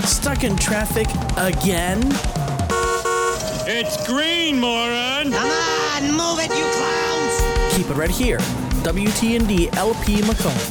Stuck in traffic again? It's green, moron! Come on, move it, you clowns! Keep it right here. WTND LP Macomb.